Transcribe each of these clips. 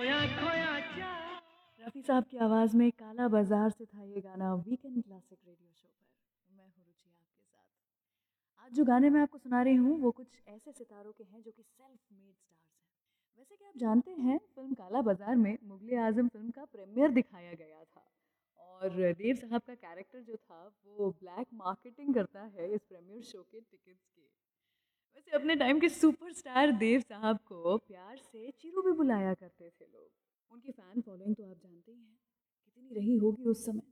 रफ़ी साहब की आवाज़ में काला बाज़ार से था ये गाना वीकेंड क्लासिक रेडियो शो पर। मैं हूँ रुचि आपके साथ। आज जो गाने मैं आपको सुना रही हूँ वो कुछ ऐसे सितारों के हैं जो कि सेल्फ मेड स्टार्स हैं। वैसे कि आप जानते हैं फ़िल्म काला बाज़ार में मुग़ल ए आज़म फ़िल्म का प्रीमियर दिखाया गया था और देव साहब का कैरेक्टर जो था वो ब्लैक मार्केटिंग करता है इस प्रीमियर शो के टिकट्स की। वैसे अपने टाइम के सुपरस्टार देव साहब को प्यार से चिरू भी बुलाया करते थे लोग। उनकी फैन फॉलोइंग तो आप जानते ही हैं कितनी रही होगी उस समय।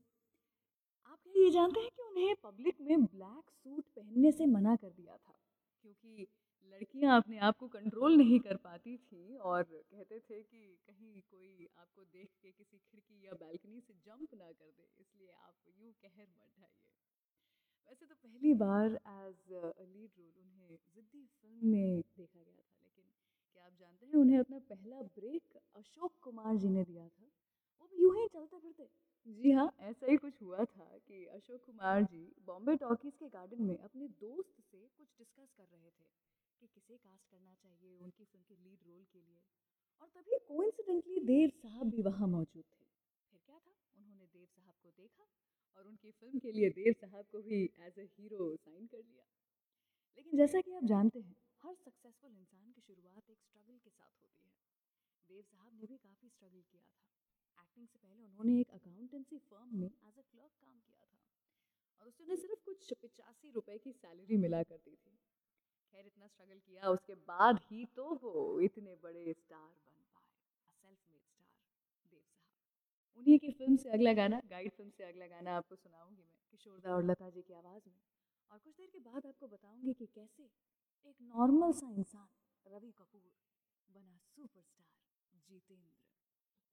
आप क्या ये जानते हैं कि उन्हें पब्लिक में ब्लैक सूट पहनने से मना कर दिया था क्योंकि लड़कियां अपने आप को कंट्रोल नहीं कर पाती थी और कहते थे कि कहीं कोई आपको देख के किसी खिड़की या बालकनी से जंप ना कर दे, इसलिए आप यूं कहर मत ढाइए। वैसे तो पहली बार एज अ लीड रोल उन्हें जिद्दी फिल्म में देखा गया था, लेकिन क्या आप जानते हैं उन्हें अपना पहला ब्रेक अशोक कुमार जी ने दिया था, वो भी यूं ही चलते फिरते। जी हाँ, ऐसा ही कुछ हुआ था कि अशोक कुमार जी बॉम्बे टॉकीज के गार्डन में अपने दोस्त से कुछ डिस्कस कर रहे थे कि किसे कास्ट करना चाहिए उनकी फिल्म के लीड रोल के लिए, और तभी कोइंसिडेंटली देव साहब भी वहाँ मौजूद थे। फिर क्या था, उन्होंने देव साहब को देखा और उनकी फिल्म के लिए देव साहब को भी एज ए हीरो साइन कर लिया। लेकिन जैसा कि आप जानते हैं हर सक्सेसफुल इंसान की शुरुआत एक स्ट्रगल के साथ होती है। देव साहब ने भी काफ़ी स्ट्रगल किया था। एक्टिंग से पहले उन्होंने एक अकाउंटेंसी फर्म में एज अ क्लर्क काम किया था और उसमें सिर्फ कुछ 85 रुपए की सैलरी मिला करती थी। खैर इतना स्ट्रगल किया उसके बाद ही तो वो इतने बड़े स्टार बन पाए, सेल्फ मेड स्टार देव साहब। उन्हीं की फिल्म से अगला गाना, गाइड फिल्म से अगला गाना आपको सुनाऊंगी मैं किशोरदा और लता जी की आवाज़ में। और कुछ देर के बाद आपको बताऊंगी कि कैसे एक नॉर्मल सा इंसान रवि कपूर बना सुपरस्टार जितेंद्र।